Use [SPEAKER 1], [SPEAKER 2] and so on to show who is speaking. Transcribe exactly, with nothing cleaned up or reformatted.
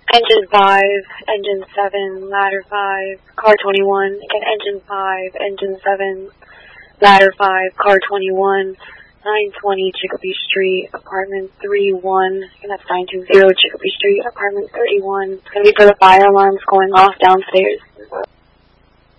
[SPEAKER 1] Engine five, engine seven, ladder five, car twenty-one. Again, engine five, engine seven, ladder five, car twenty-one. nine twenty Chicopee Street, apartment three one. And that's nine two zero Chicopee Street, apartment thirty-one. It's going to be for the fire alarms going off downstairs.